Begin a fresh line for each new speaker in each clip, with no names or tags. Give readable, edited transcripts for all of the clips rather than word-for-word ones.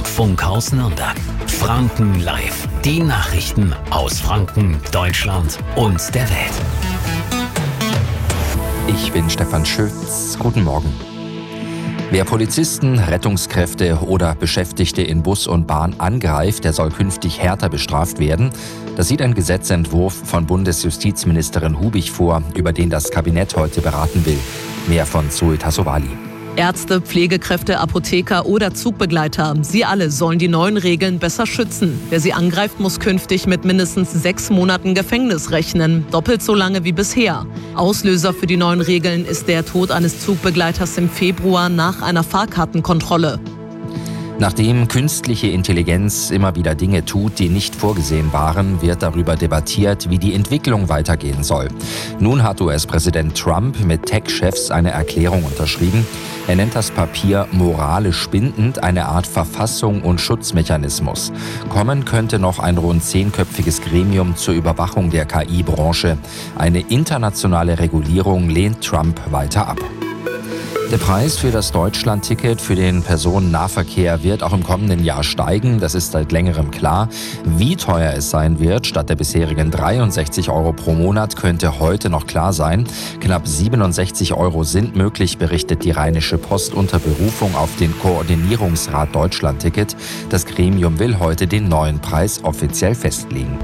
vom Funkhaus Nürnberg. Franken Live. Die Nachrichten aus Franken, Deutschland und der Welt.
Ich bin Stefan Schütz. Guten Morgen. Wer Polizisten, Rettungskräfte oder Beschäftigte in Bus und Bahn angreift, der soll künftig härter bestraft werden. Das sieht ein Gesetzentwurf von Bundesjustizministerin Hubig vor, über den das Kabinett heute beraten will. Mehr von Zoe Tassovali.
Ärzte, Pflegekräfte, Apotheker oder Zugbegleiter, sie alle sollen die neuen Regeln besser schützen. Wer sie angreift, muss künftig mit mindestens 6 Monaten Gefängnis rechnen, doppelt so lange wie bisher. Auslöser für die neuen Regeln ist der Tod eines Zugbegleiters im Februar nach einer Fahrkartenkontrolle.
Nachdem künstliche Intelligenz immer wieder Dinge tut, die nicht vorgesehen waren, wird darüber debattiert, wie die Entwicklung weitergehen soll. Nun hat US-Präsident Trump mit Tech-Chefs eine Erklärung unterschrieben. Er nennt das Papier moralisch bindend, eine Art Verfassung und Schutzmechanismus. Kommen könnte noch ein rund 10-köpfiges Gremium zur Überwachung der KI-Branche. Eine internationale Regulierung lehnt Trump weiter ab. Der Preis für das Deutschland-Ticket für den Personennahverkehr wird auch im kommenden Jahr steigen. Das ist seit längerem klar. Wie teuer es sein wird, statt der bisherigen 63 € pro Monat, könnte heute noch klar sein. Knapp 67 € sind möglich, berichtet die Rheinische Post unter Berufung auf den Koordinierungsrat Deutschland-Ticket. Das Gremium will heute den neuen Preis offiziell festlegen.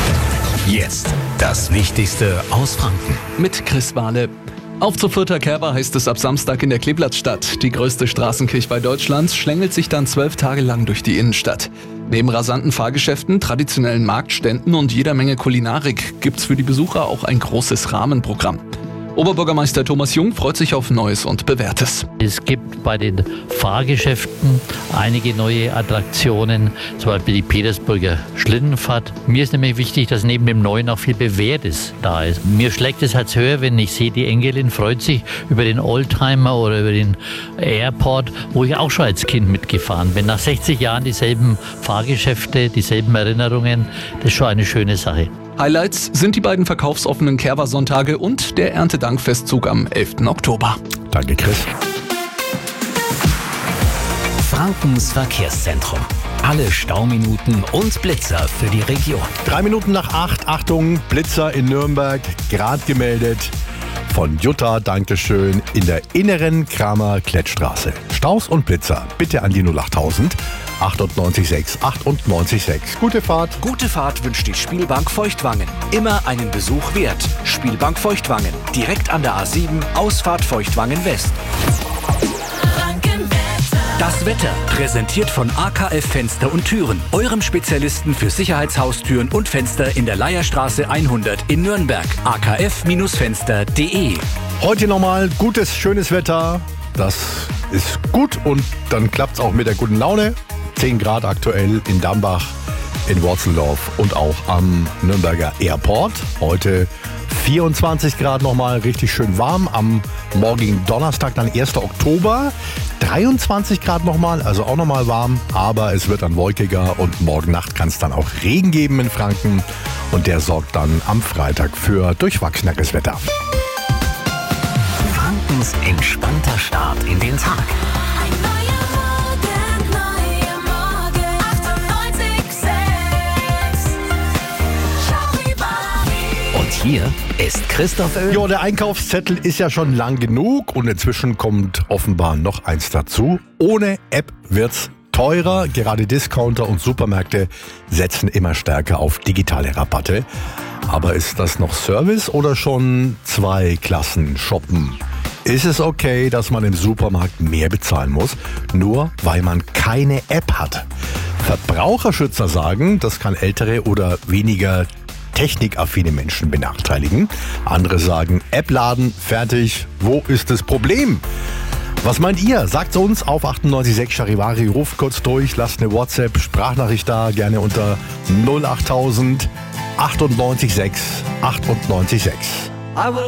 Jetzt das Wichtigste aus Franken.
Mit Chris Wahle. Auf zur Fürther Kerber heißt es ab Samstag in der Kleeblattstadt. Die größte Straßenkirchweih Deutschlands schlängelt sich dann 12 Tage lang durch die Innenstadt. Neben rasanten Fahrgeschäften, traditionellen Marktständen und jeder Menge Kulinarik gibt's für die Besucher auch ein großes Rahmenprogramm. Oberbürgermeister Thomas Jung freut sich auf Neues und Bewährtes.
Es gibt bei den Fahrgeschäften einige neue Attraktionen, zum Beispiel die Petersburger Schlittenfahrt. Mir ist nämlich wichtig, dass neben dem Neuen auch viel Bewährtes da ist. Mir schlägt das Herz höher, wenn ich sehe, die Enkelin freut sich über den Oldtimer oder über den Airport, wo ich auch schon als Kind mitgefahren bin. Nach 60 Jahren dieselben Fahrgeschäfte, dieselben Erinnerungen, das ist schon eine schöne Sache.
Highlights sind die beiden verkaufsoffenen Kerber-Sonntage und der Erntedankfestzug am 11. Oktober.
Danke, Chris.
Frankens Verkehrszentrum. Alle Stauminuten und Blitzer für die Region.
3 Minuten nach 8, Achtung, Blitzer in Nürnberg, gerade gemeldet. Von Jutta, Dankeschön, in der inneren Kramer-Klettstraße. Staus und Blitzer, bitte an die 08000 98 98 6. Gute Fahrt.
Gute Fahrt wünscht die Spielbank Feuchtwangen. Immer einen Besuch wert. Spielbank Feuchtwangen. Direkt an der A7, Ausfahrt Feuchtwangen West. Das Wetter, präsentiert von AKF Fenster und Türen, eurem Spezialisten für Sicherheitshaustüren und Fenster in der Leierstraße 100 in Nürnberg. akffenster.de.
Heute nochmal gutes, schönes Wetter. Das ist gut und dann klappt es auch mit der guten Laune. 10 Grad aktuell in Dambach, in Worzeldorf und auch am Nürnberger Airport. Heute 24 Grad nochmal, richtig schön warm. Am morgigen Donnerstag, dann 1. Oktober, 23 Grad nochmal, also auch nochmal warm. Aber es wird dann wolkiger und morgen Nacht kann es dann auch Regen geben in Franken. Und der sorgt dann am Freitag für durchwachseneres Wetter.
Frankens entspannter Start in den Tag. Hier ist Christoph Oehl.
Jo, der Einkaufszettel ist ja schon lang genug und inzwischen kommt offenbar noch eins dazu. Ohne App wird's teurer. Gerade Discounter und Supermärkte setzen immer stärker auf digitale Rabatte. Aber ist das noch Service oder schon 2 Klassen shoppen? Ist es okay, dass man im Supermarkt mehr bezahlen muss, nur weil man keine App hat? Verbraucherschützer sagen, das kann ältere oder weniger technikaffine Menschen benachteiligen. Andere sagen, App laden, fertig, wo ist das Problem? Was meint ihr? Sagt's uns auf 98.6 Charivari, ruft kurz durch, lasst eine WhatsApp-Sprachnachricht da, gerne unter 08000 98.6 98.6.